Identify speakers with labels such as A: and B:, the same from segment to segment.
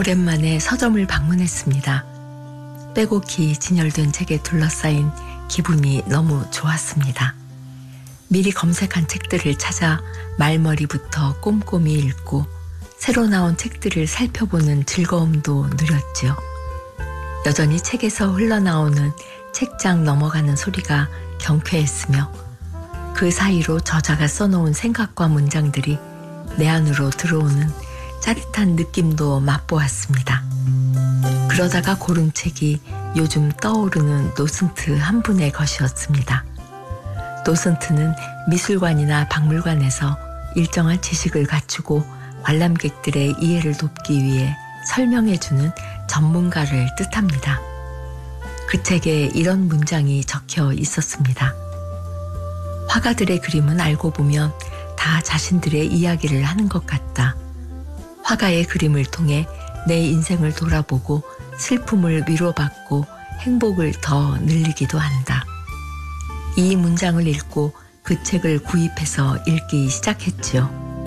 A: 오랜만에 서점을 방문했습니다. 빼곡히 진열된 책에 둘러싸인 기분이 너무 좋았습니다. 미리 검색한 책들을 찾아 말머리부터 꼼꼼히 읽고 새로 나온 책들을 살펴보는 즐거움도 누렸지요. 여전히 책에서 흘러나오는 책장 넘어가는 소리가 경쾌했으며 그 사이로 저자가 써놓은 생각과 문장들이 내 안으로 들어오는 짜릿한 느낌도 맛보았습니다. 그러다가 고른 책이 요즘 떠오르는 노슨트 한 분의 것이었습니다. 노슨트는 미술관이나 박물관에서 일정한 지식을 갖추고 관람객들의 이해를 돕기 위해 설명해주는 전문가를 뜻합니다. 그 책에 이런 문장이 적혀 있었습니다. 화가들의 그림은 알고 보면 다 자신들의 이야기를 하는 것 같다. 화가의 그림을 통해 내 인생을 돌아보고 슬픔을 위로받고 행복을 더 늘리기도 한다. 이 문장을 읽고 그 책을 구입해서 읽기 시작했지요.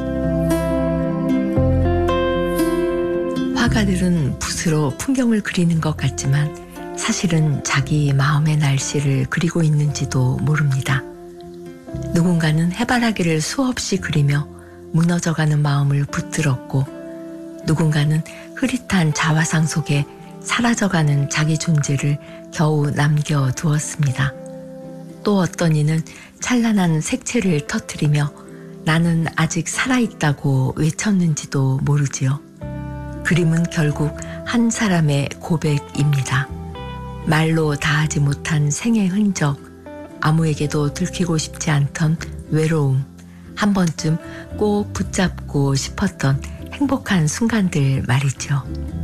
A: 화가들은 붓으로 풍경을 그리는 것 같지만 사실은 자기 마음의 날씨를 그리고 있는지도 모릅니다. 누군가는 해바라기를 수없이 그리며 무너져가는 마음을 붙들었고 누군가는 흐릿한 자화상 속에 사라져가는 자기 존재를 겨우 남겨두었습니다. 또 어떤 이는 찬란한 색채를 터뜨리며 나는 아직 살아있다고 외쳤는지도 모르지요. 그림은 결국 한 사람의 고백입니다. 말로 다하지 못한 생의 흔적, 아무에게도 들키고 싶지 않던 외로움, 한 번쯤 꼭 붙잡고 싶었던 행복한 순간들 말이죠.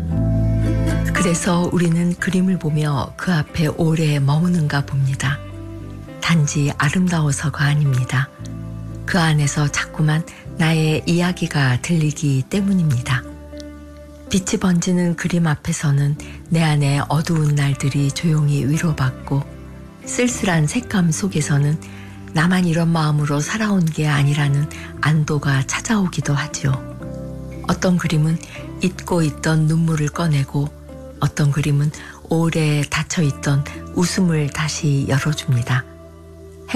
A: 그래서 우리는 그림을 보며 그 앞에 오래 머무는가 봅니다. 단지 아름다워서가 아닙니다. 그 안에서 자꾸만 나의 이야기가 들리기 때문입니다. 빛이 번지는 그림 앞에서는 내 안의 어두운 날들이 조용히 위로받고 쓸쓸한 색감 속에서는 나만 이런 마음으로 살아온 게 아니라는 안도가 찾아오기도 하지요. 어떤 그림은 잊고 있던 눈물을 꺼내고 어떤 그림은 오래 닫혀있던 웃음을 다시 열어줍니다.